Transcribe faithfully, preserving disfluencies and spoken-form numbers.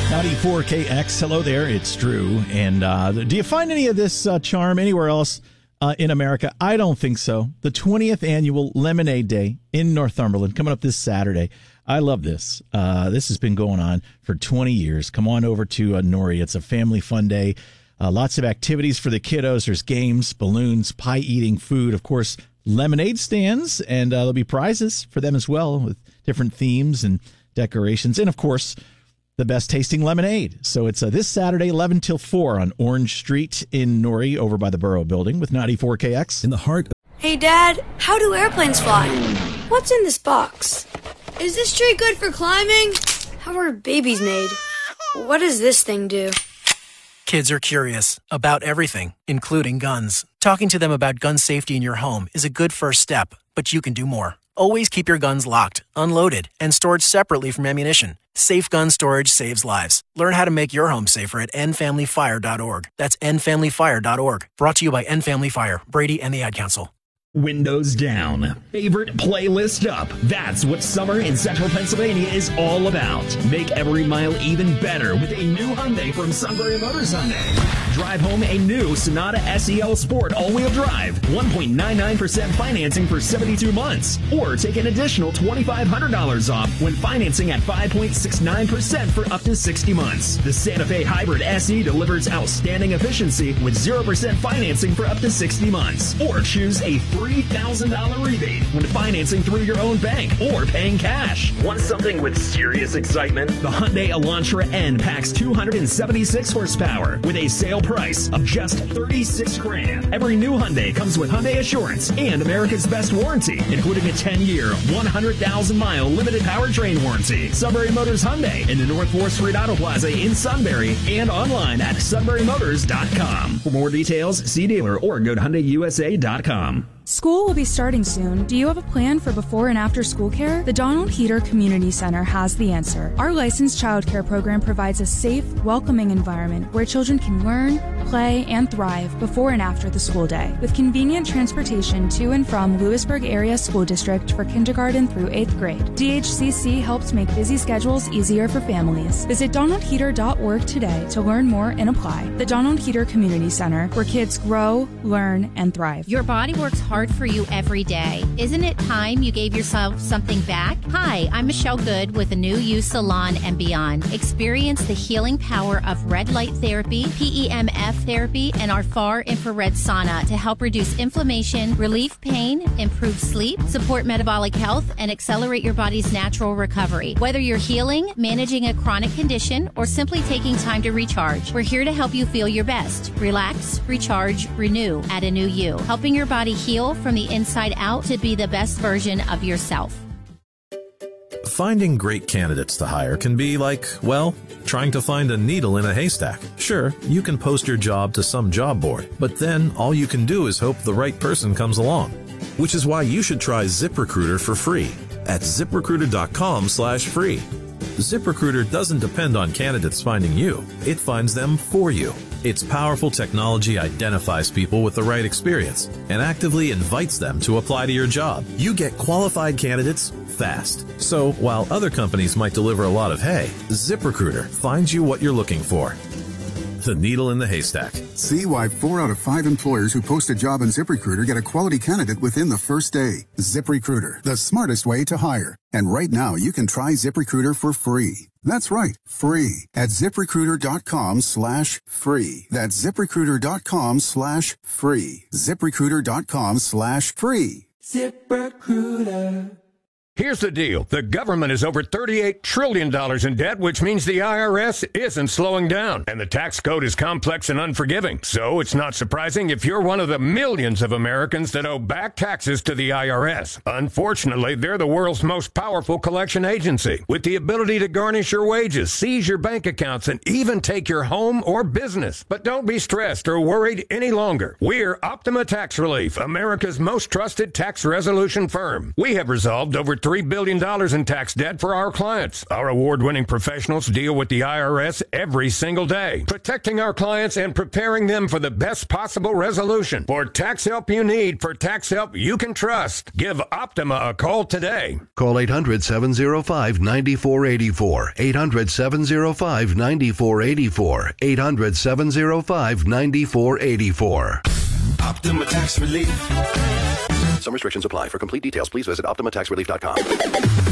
ninety-four K X, hello there, it's Drew. And uh, do you find any of this uh, charm anywhere else uh, in America? I don't think so. The twentieth annual Lemonade Day in Northumberland, coming up this Saturday. I love this. Uh, this has been going on for twenty years. Come on over to uh, Nori. It's a family fun day. Uh, lots of activities for the kiddos. There's games, balloons, pie-eating food, of course, lemonade stands, and uh, there'll be prizes for them as well with different themes and decorations. And, of course, the best tasting lemonade. So it's uh, this Saturday, eleven till four on Orange Street in Nori over by the Borough Building with ninety-four K X. In the heart of... Hey, Dad, how do airplanes fly? What's in this box? Is this tree good for climbing? How are babies made? What does this thing do? Kids are curious about everything, including guns. Talking to them about gun safety in your home is a good first step, but you can do more. Always keep your guns locked, unloaded, and stored separately from ammunition. Safe gun storage saves lives. Learn how to make your home safer at end family fire dot org. That's end family fire dot org. Brought to you by End Family Fire, Brady, and the Ad Council. Windows down. Favorite playlist up. That's what summer in central Pennsylvania is all about. Make every mile even better with a new Hyundai from Sunbury Motors Hyundai. Drive home a new Sonata S E L Sport all-wheel drive. one point nine nine percent financing for seventy-two months. Or take an additional twenty-five hundred dollars off when financing at five point six nine percent for up to sixty months. The Santa Fe Hybrid S E delivers outstanding efficiency with zero percent financing for up to sixty months. Or choose a three thousand dollars rebate when financing through your own bank or paying cash. Want something with serious excitement? The Hyundai Elantra N packs two hundred seventy-six horsepower with a sale price of just thirty-six grand. Every new Hyundai comes with Hyundai Assurance and America's Best Warranty, including a ten-year, one hundred thousand mile limited powertrain warranty. Sunbury Motors Hyundai in the North fourth Street Auto Plaza in Sunbury and online at sunbury motors dot com. For more details, see dealer or go to hyundai u s a dot com. School will be starting soon. Do you have a plan for before and after school care? The Donald Heater Community Center has the answer. Our licensed child care program provides a safe, welcoming environment where children can learn, play, and thrive before and after the school day. With convenient transportation to and from Lewisburg Area School District for kindergarten through eighth grade, D H C C helps make busy schedules easier for families. Visit donald heater dot org today to learn more and apply. The Donald Heater Community Center, where kids grow, learn, and thrive. Your body works hard for you every day. Isn't it time you gave yourself something back? Hi, I'm Michelle Good with the New You Salon and Beyond. Experience the healing power of red light therapy, P E M F therapy, and our far infrared sauna to help reduce inflammation, relieve pain, improve sleep, support metabolic health, and accelerate your body's natural recovery. Whether you're healing, managing a chronic condition, or simply taking time to recharge, we're here to help you feel your best. Relax, recharge, renew at a new you, helping your body heal from the inside out to be the best version of yourself. Finding great candidates to hire can be like, well, trying to find a needle in a haystack. Sure, you can post your job to some job board, but then all you can do is hope the right person comes along. Which is why you should try ZipRecruiter for free at zip recruiter dot com slash free. ZipRecruiter doesn't depend on candidates finding you. It finds them for you. Its powerful technology identifies people with the right experience and actively invites them to apply to your job. You get qualified candidates fast. So while other companies might deliver a lot of hay, ZipRecruiter finds you what you're looking for. The needle in the haystack. See why four out of five employers who post a job on ZipRecruiter get a quality candidate within the first day. ZipRecruiter, the smartest way to hire. And right now, you can try ZipRecruiter for free. That's right, free at zip recruiter dot com slash free. That's zip recruiter dot com slash free. zip recruiter dot com slash free. ZipRecruiter. Here's the deal. The government is over thirty-eight trillion dollars in debt, which means the I R S isn't slowing down. And the tax code is complex and unforgiving. So it's not surprising if you're one of the millions of Americans that owe back taxes to the I R S. Unfortunately, they're the world's most powerful collection agency, with the ability to garnish your wages, seize your bank accounts, and even take your home or business. But don't be stressed or worried any longer. We're Optima Tax Relief, America's most trusted tax resolution firm. We have resolved over three billion dollars in tax debt for our clients. Our award-winning professionals deal with the I R S every single day, protecting our clients and preparing them for the best possible resolution. For tax help you need, for tax help you can trust, give Optima a call today. Call eight hundred, seven oh five, nine four eight four. eight hundred, seven oh five, nine four eight four. eight hundred, seven oh five, nine four eight four. Optima Tax Relief. Some restrictions apply. For complete details, please visit Optima Tax Relief dot com.